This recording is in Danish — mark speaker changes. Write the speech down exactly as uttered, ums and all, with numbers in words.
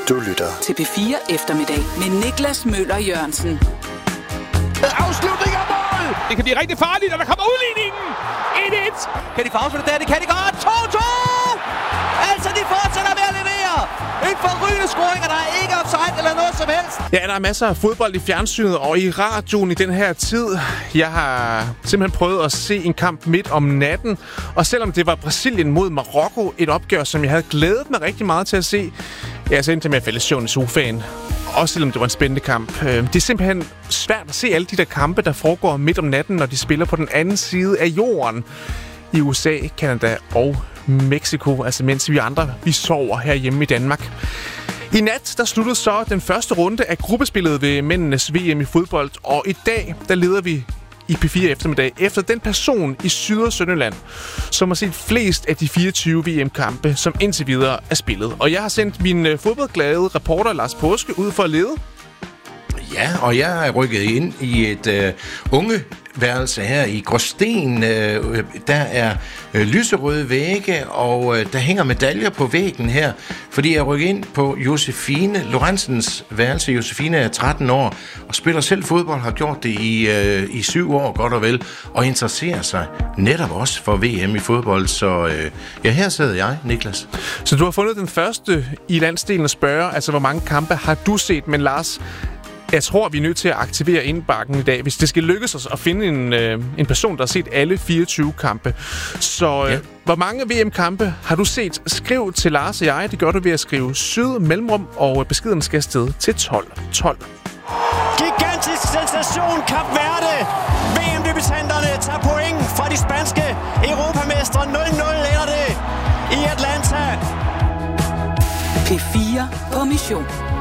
Speaker 1: Du lytter
Speaker 2: til P fire Eftermiddag med Niklas Møller Jørgensen.
Speaker 3: Afslutning af mål! Det kan blive rigtig farligt, og der kommer udligningen! et et!
Speaker 4: Kan de få afsluttet der? Det kan de godt! to to! Altså, de fortsætter med at levere! En forrygende scoring, og der er ikke offside eller noget som helst!
Speaker 3: Ja, der er masser af fodbold i fjernsynet og i radioen i den her tid. Jeg har simpelthen prøvet at se en kamp midt om natten, og selvom det var Brasilien mod Marokko, et opgør, som jeg havde glædet mig rigtig meget til at se, ja, så endte jeg med at falde i søvn i sofaen. Også selvom det var en spændende kamp. Det er simpelthen svært at se alle de der kampe, der foregår midt om natten, når de spiller på den anden side af jorden. I U S A, Canada og Mexico, altså mens vi andre, vi sover herhjemme i Danmark. I nat, der sluttede så den første runde af gruppespillet ved mændenes V M i fodbold, og i dag, der leder vi i P fire Eftermiddag efter den person i Syd- og Sønderjylland, som har set flest af de fireogtyve V M-kampe, som indtil videre er spillet. Og jeg har sendt min øh, fodboldglade reporter Lars Påske ud for at lede.
Speaker 5: Ja, og jeg er rykket ind i et øh, ungeværelse her i Gråsten. Øh, der er øh, lyserøde vægge, og øh, der hænger medaljer på væggen her, fordi jeg rykker ind på Josefine Lorentzens værelse. Josefine er tretten år og spiller selv fodbold, har gjort det i, øh, i syv år godt og vel, og interesserer sig netop også for V M i fodbold. Så øh, ja, her sidder jeg, Niklas.
Speaker 3: Så du har fundet den første i landsdelen at spørge, altså hvor mange kampe har du set? Men Lars, jeg tror, vi er nødt til at aktivere indbakken i dag, hvis det skal lykkes os at finde en, øh, en person, der har set alle fireogtyve kampe. Så øh, ja. Hvor mange V M-kampe har du set? Skriv til Lars og jeg. Det gør du ved at skrive syd mellemrum, og beskeden skal afsted til tolv tolv.
Speaker 6: Gigantisk sensation, Kap Verde. V M-debutanterne tager point fra de spanske europamestre. nul nul ender det i Atlanta.
Speaker 2: P fire på mission.